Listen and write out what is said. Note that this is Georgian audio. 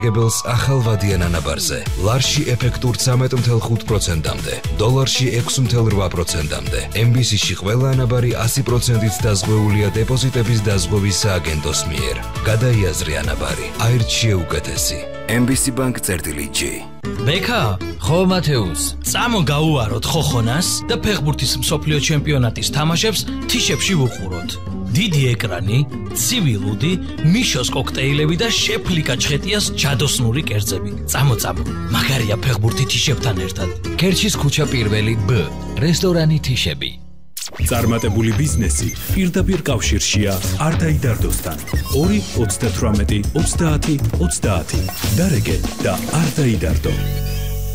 გებელს ახალ ვადიან ანაბარზე, ლარში ეფექტურ 13.5%-მდე, დოლარში 6.8%-მდე, MBC-ში ყველა ანაბარი 100%-ით დაზღვეულია დეპოზიტების დაზღვევის სააგენტოს მიერ. გადაიაზრე ანაბარი, აირჩიე უკეთესი. MBC Bank-G. ბექა, ხო მათეუს, წამო გაუაროთ ხოხონას და ფეხბურთის მსოფლიო ჩემპიონატის თამაშებს თიშებში ვუყუროთ. დიდი ეკრანი, ცივი ლუდი, მიშოს კოქტეილები და შეფლიკა ჩხეტიას ჯადოსნური კერძები. წამო, მაგარია ფეხბურთი თიშებთან ერთად. ქერჩის ქუჩა პირველი B, რესტორანი თიშები. წარმატებული ბიზნესი პირდაპირ კავშირშია არდაიდარდოსთან. 2 38 30 30. დარეგე და არდაიდარდო.